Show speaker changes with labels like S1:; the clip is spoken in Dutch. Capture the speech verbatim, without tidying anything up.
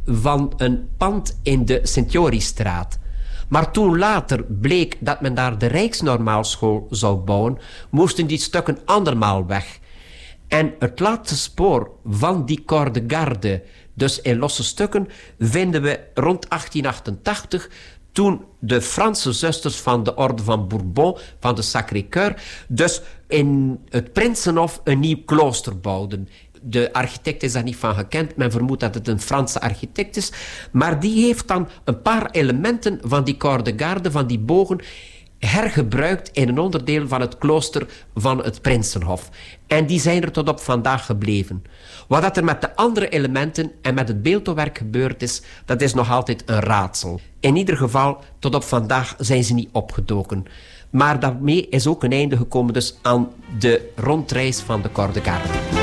S1: van een pand in de Sint-Jorisstraat. Maar toen later bleek dat men daar de Rijksnormaalschool zou bouwen, moesten die stukken andermaal weg. En het laatste spoor van die corps de garde, dus in losse stukken, vinden we rond achttien achtentachtig... toen de Franse zusters van de Orde van Bourbon, van de Sacré-Cœur, dus in het Prinsenhof een nieuw klooster bouwden. De architect is daar niet van gekend. Men vermoedt dat het een Franse architect is. Maar die heeft dan een paar elementen van die corps de garde, van die bogen, hergebruikt in een onderdeel van het klooster van het Prinsenhof. En die zijn er tot op vandaag gebleven. Wat er met de andere elementen en met het beeldhouwwerk gebeurd is, dat is nog altijd een raadsel. In ieder geval, tot op vandaag zijn ze niet opgedoken. Maar daarmee is ook een einde gekomen dus aan de rondreis van de corps de garde.